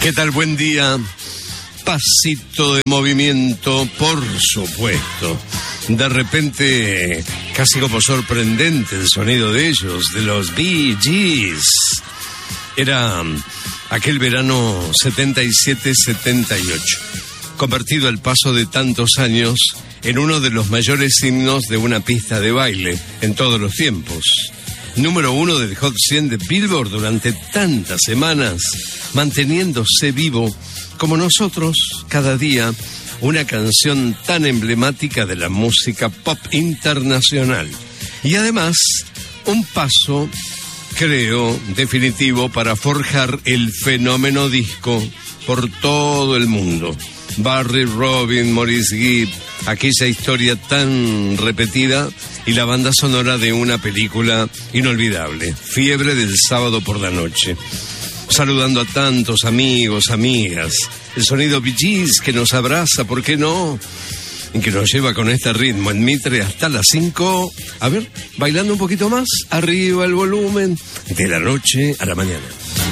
¿Qué tal? Buen día. Pasito de movimiento, por supuesto. De repente, casi como sorprendente el sonido de ellos, de los Bee Gees. Era aquel verano 77-78, convertido al paso de tantos años en uno de los mayores himnos de una pista de baile en todos los tiempos. Número 1 del Hot 100 de Billboard durante tantas semanas, manteniéndose vivo como nosotros cada día, una canción tan emblemática de la música pop internacional. Y además, un paso, creo, definitivo para forjar el fenómeno disco por todo el mundo. Barry, Robin, Maurice Gibb, aquella historia tan repetida y la banda sonora de una película inolvidable, Fiebre del sábado por la noche. Saludando a tantos amigos, amigas, el sonido Bee Gees que nos abraza, ¿por qué no? Y que nos lleva con este ritmo en Mitre hasta las 5. A ver, bailando un poquito más, arriba el volumen, de la noche a la mañana.